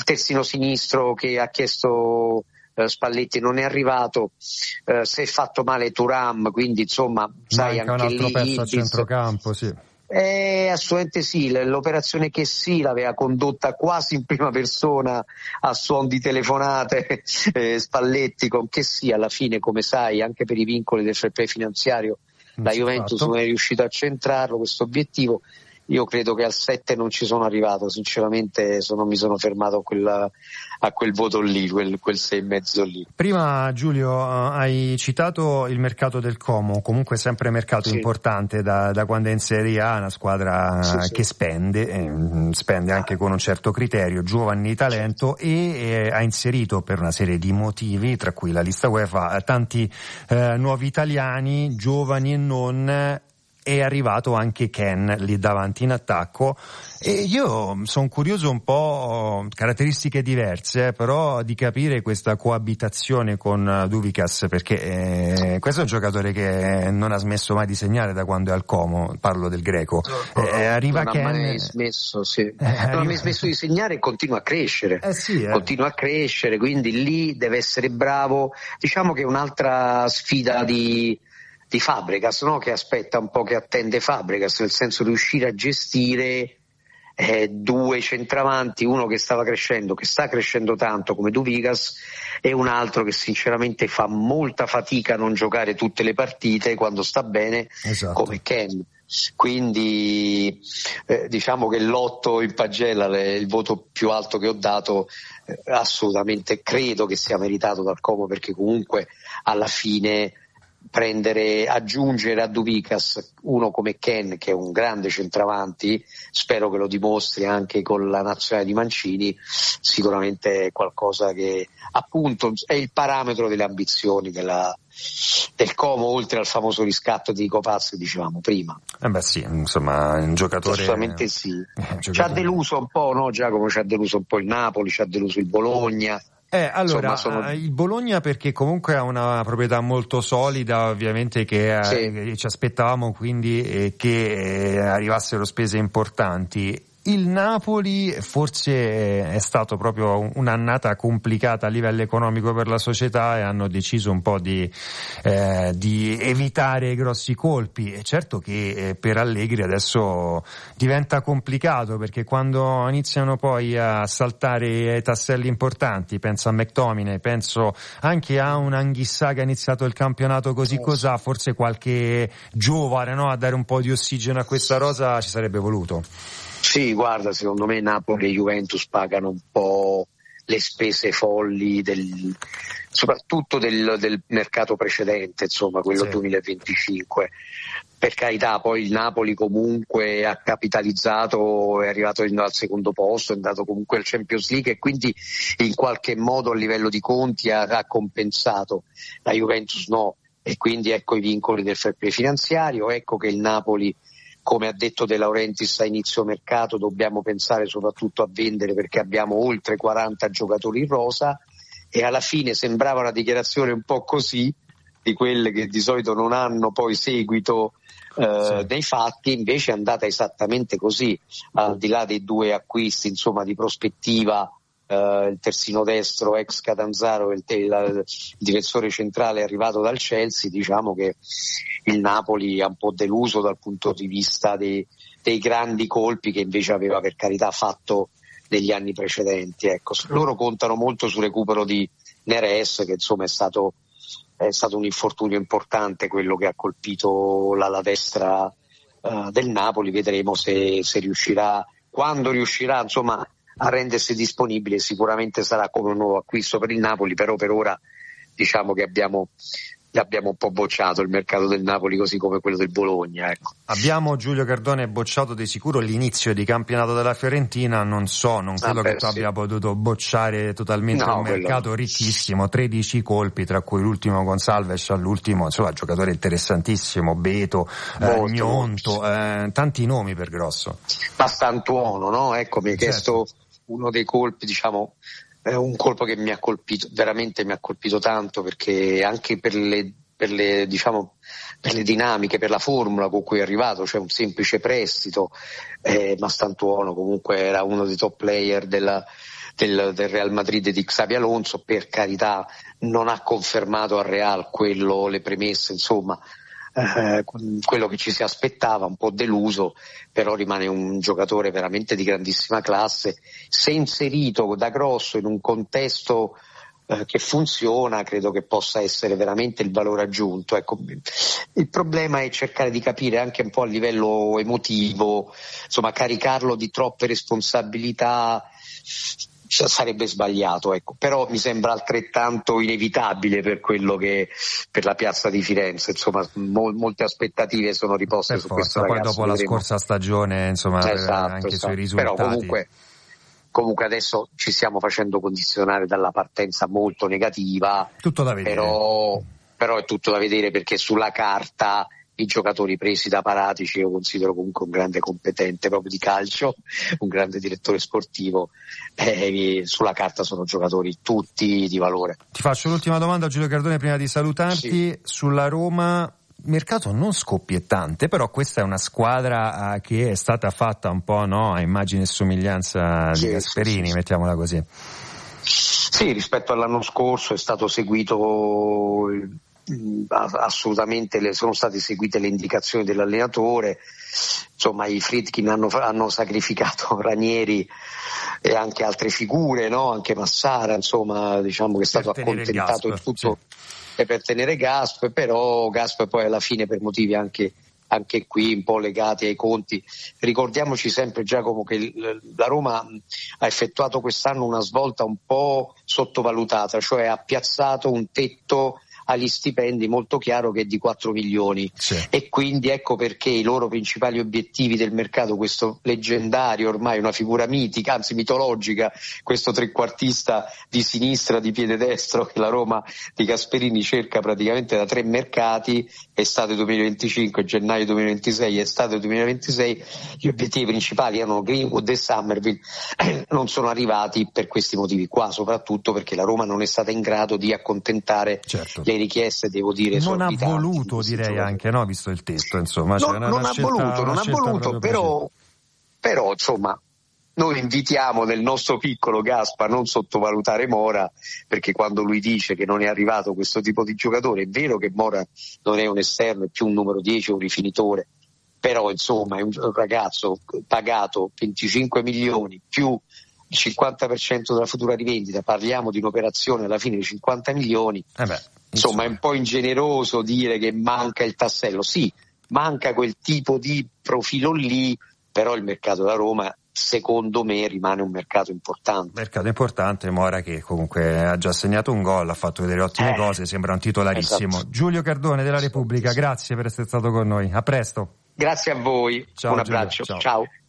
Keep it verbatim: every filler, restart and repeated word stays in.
terzino sinistro che ha chiesto eh, Spalletti non è arrivato, eh, si è fatto male Thuram, quindi insomma sai manca anche un altro lì pezzo a Ildiz, centrocampo, sì. Eh, assolutamente sì, l'operazione che sì l'aveva condotta quasi in prima persona a suon di telefonate eh, Spalletti con che sì, alla fine come sai anche per i vincoli del fair play finanziario non la Juventus fatto. non è riuscita a centrarlo questo obiettivo. Io credo che al sette non ci sono arrivato, sinceramente sono, mi sono fermato a, quella, a quel voto lì, quel, quel sei e mezzo lì. Prima Giulio hai citato il mercato del Como, comunque sempre mercato sì. importante da, da quando è in Serie A, una squadra sì, sì. che spende, eh, spende anche con un certo criterio, giovani di talento e eh, ha inserito per una serie di motivi, tra cui la lista UEFA, tanti eh, nuovi italiani, giovani e non. È arrivato anche Ken lì davanti in attacco e io sono curioso un po', caratteristiche diverse, eh, però di capire questa coabitazione con Duvikas, perché eh, questo è un giocatore che non ha smesso mai di segnare da quando è al Como, parlo del greco. No, eh, arriva non Ken, ha mai smesso, sì. eh, non arriva... ha mai smesso di segnare e continua a crescere, eh sì, eh. continua a crescere, quindi lì deve essere bravo. Diciamo che è un'altra sfida di di Fabregas, no? Che aspetta un po', che attende Fabregas, nel senso di riuscire a gestire eh, due centravanti, uno che stava crescendo, che sta crescendo tanto come Duvikas e un altro che sinceramente fa molta fatica a non giocare tutte le partite quando sta bene, esatto. come Ken. Quindi eh, diciamo che l'otto in pagella, le, il voto più alto che ho dato, eh, assolutamente credo che sia meritato dal Como, perché comunque alla fine prendere, aggiungere a Duvikas uno come Ken, che è un grande centravanti, spero che lo dimostri anche con la nazionale di Mancini, sicuramente è qualcosa che appunto è il parametro delle ambizioni della, del Como, oltre al famoso riscatto di Copazzo che dicevamo prima. Eh beh sì, insomma, un giocatore... Assolutamente sì. Eh, ci ha deluso un po', no Giacomo? Ci ha deluso un po' il Napoli, ci ha deluso il Bologna. Eh, allora, Insomma, sono... il Bologna perché comunque ha una proprietà molto solida, ovviamente, che, sì. eh, ci aspettavamo quindi eh, che eh, arrivassero spese importanti. Il Napoli forse è stato proprio un'annata complicata a livello economico per la società e hanno deciso un po' di, eh, di evitare grossi colpi. È certo che eh, per Allegri adesso diventa complicato, perché quando iniziano poi a saltare i tasselli importanti, penso a McTominay, penso anche a un Anghissà che ha iniziato il campionato così cosà, forse qualche giovane, no, a dare un po' di ossigeno a questa rosa ci sarebbe voluto. Sì, guarda, secondo me Napoli e Juventus pagano un po' le spese folli del, soprattutto del, del mercato precedente, insomma, quello sì. duemilaventicinque. Per carità, poi il Napoli comunque ha capitalizzato, è arrivato al secondo posto, è andato comunque al Champions League e quindi in qualche modo a livello di conti ha, ha compensato. La Juventus no, e quindi ecco i vincoli del fair play finanziario, ecco che il Napoli, come ha detto De Laurentiis a inizio mercato, dobbiamo pensare soprattutto a vendere perché abbiamo oltre quaranta giocatori in rosa, e alla fine sembrava una dichiarazione un po' così, di quelle che di solito non hanno poi seguito eh, sì. nei fatti, invece è andata esattamente così, al di là dei due acquisti insomma di prospettiva. Uh, il terzino destro ex Catanzaro, il, il, il difensore centrale arrivato dal Chelsea, diciamo che il Napoli ha un po' deluso dal punto di vista dei, dei grandi colpi che invece aveva per carità fatto negli anni precedenti. Ecco, loro contano molto sul recupero di Neres, che insomma è stato, è stato un infortunio importante quello che ha colpito l'ala destra uh, del Napoli. Vedremo se, se riuscirà, quando riuscirà insomma a rendersi disponibile. Sicuramente sarà come un nuovo acquisto per il Napoli, però per ora diciamo che abbiamo abbiamo un po' bocciato il mercato del Napoli, così come quello del Bologna, ecco. Abbiamo, Giulio Cardone, bocciato di sicuro l'inizio di campionato della Fiorentina, non so, non credo ah beh, che tu sì. abbia potuto bocciare totalmente no, un mercato quello... ricchissimo, tredici colpi, tra cui l'ultimo con Salves all'ultimo, insomma, giocatore interessantissimo, Beto, molto, eh, Gnonto, eh, tanti nomi per grosso. Bastantuono, no? Ecco, mi hai certo. chiesto uno dei colpi, diciamo, è un colpo che mi ha colpito, veramente mi ha colpito tanto, perché anche per le, per le, diciamo, per le dinamiche, per la formula con cui è arrivato, cioè un semplice prestito, eh, Mastantuono comunque era uno dei top player della, del, del Real Madrid di Xabi Alonso, per carità non ha confermato al Real quello, le premesse, insomma eh, quello che ci si aspettava, un po' deluso, però rimane un giocatore veramente di grandissima classe, se inserito da grosso in un contesto eh, che funziona, credo che possa essere veramente il valore aggiunto. Ecco, il problema è cercare di capire anche un po' a livello emotivo, insomma caricarlo di troppe responsabilità sarebbe sbagliato, ecco. Però mi sembra altrettanto inevitabile per quello che per la piazza di Firenze, insomma mo, molte aspettative sono riposte per su forza, questo ragazzo. Poi dopo vedremo. La scorsa stagione, insomma, esatto, anche esatto. sui risultati. Però comunque comunque adesso ci stiamo facendo condizionare dalla partenza molto negativa, tutto da vedere. Però, però è tutto da vedere, perché sulla carta i giocatori presi da Paratici io considero comunque un grande competente proprio di calcio, un grande direttore sportivo, eh, sulla carta sono giocatori tutti di valore. Ti faccio l'ultima domanda, Giulio Cardone, prima di salutarti. Sì. Sulla Roma, mercato non scoppiettante, però questa è una squadra uh, che è stata fatta un po', no, a immagine e somiglianza di sì, Gasperini, sì, sì, mettiamola così. Sì, rispetto all'anno scorso è stato seguito assolutamente, le, sono state seguite le indicazioni dell'allenatore, insomma i Friedkin hanno, hanno sacrificato Ranieri e anche altre figure, no? Anche Massara, insomma diciamo che è stato accontentato in tutto sì. per tenere Gasp, però Gasp poi alla fine per motivi anche anche qui un po' legati ai conti. Ricordiamoci sempre, Giacomo, che la Roma ha effettuato quest'anno una svolta un po' sottovalutata, cioè ha piazzato un tetto agli stipendi molto chiaro che è di quattro milioni sì. E quindi ecco perché i loro principali obiettivi del mercato, questo leggendario, ormai una figura mitica, anzi mitologica, questo trequartista di sinistra di piede destro che la Roma di Gasperini cerca praticamente da tre mercati, estate duemilaventicinque, gennaio duemilaventisei, estate duemilaventisei, gli obiettivi principali erano Greenwood e Summerville, non sono arrivati per questi motivi qua, soprattutto perché la Roma non è stata in grado di accontentare certo. le richieste, devo dire, non ha voluto, direi giocatori. Anche, no, visto il testo, insomma, no, cioè, una, non una ha scelta, voluto, non ha voluto, però, però insomma noi invitiamo nel nostro piccolo Gaspa a non sottovalutare Mora, perché quando lui dice che non è arrivato questo tipo di giocatore, è vero che Mora non è un esterno, è più un numero dieci, un rifinitore, però insomma è un ragazzo pagato venticinque milioni più il cinquanta per cento della futura rivendita, parliamo di un'operazione alla fine di cinquanta milioni, eh beh, insomma è un po' ingeneroso dire che manca il tassello, sì, manca quel tipo di profilo lì, però il mercato da Roma secondo me rimane un mercato importante. Mercato importante, Mora che comunque ha già segnato un gol, ha fatto vedere ottime eh, cose, sembra un titolarissimo. Esatto. Giulio Cardone della Repubblica, grazie per essere stato con noi, a presto. Grazie a voi, ciao, un abbraccio, Giulio, ciao. ciao.